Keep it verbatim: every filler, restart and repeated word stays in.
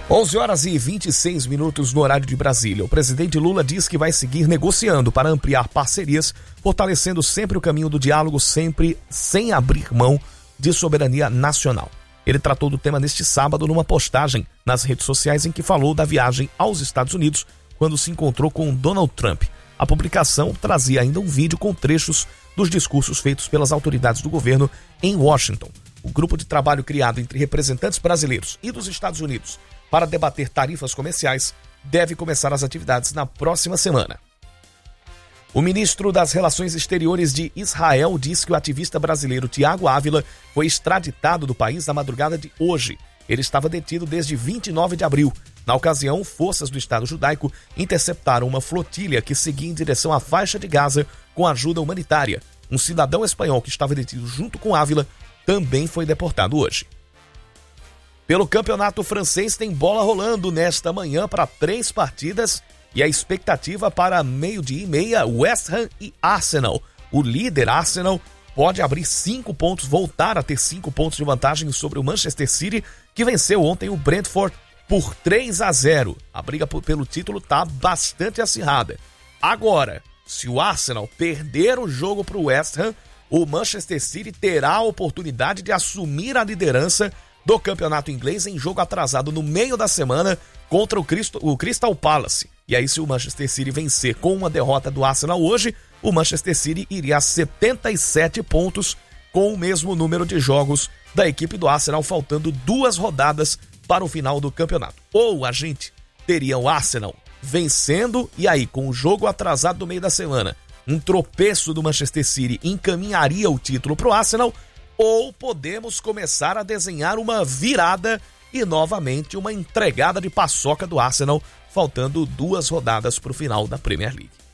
onze horas e vinte e seis minutos no horário de Brasília. O presidente Lula diz que vai seguir negociando para ampliar parcerias, fortalecendo sempre o caminho do diálogo, sempre sem abrir mão de soberania nacional. Ele tratou do tema neste sábado numa postagem nas redes sociais em que falou da viagem aos Estados Unidos quando se encontrou com Donald Trump. A publicação trazia ainda um vídeo com trechos dos discursos feitos pelas autoridades do governo em Washington. O grupo de trabalho criado entre representantes brasileiros e dos Estados Unidos para debater tarifas comerciais deve começar as atividades na próxima semana. O ministro das Relações Exteriores de Israel diz que o ativista brasileiro Tiago Ávila foi extraditado do país na madrugada de hoje. Ele estava detido desde vinte e nove de abril. Na ocasião, forças do Estado judaico interceptaram uma flotilha que seguia em direção à faixa de Gaza com ajuda humanitária. Um cidadão espanhol que estava detido junto com Ávila também foi deportado hoje. Pelo campeonato francês tem bola rolando nesta manhã para três partidas e a expectativa para meio-dia e meia, West Ham e Arsenal. O líder Arsenal pode abrir cinco pontos, voltar a ter cinco pontos de vantagem sobre o Manchester City, que venceu ontem o Brentford por três a zero. A briga pelo título está bastante acirrada. Agora, se o Arsenal perder o jogo para o West Ham, o Manchester City terá a oportunidade de assumir a liderança do campeonato inglês em jogo atrasado no meio da semana contra o Crystal Palace. E aí, se o Manchester City vencer com uma derrota do Arsenal hoje, o Manchester City iria a setenta e sete pontos com o mesmo número de jogos da equipe do Arsenal, faltando duas rodadas para o final do campeonato. Ou a gente teria o Arsenal vencendo e aí, com o jogo atrasado no meio da semana, um tropeço do Manchester City encaminharia o título para o Arsenal, ou podemos começar a desenhar uma virada e novamente uma entregada de paçoca do Arsenal, faltando duas rodadas para o final da Premier League.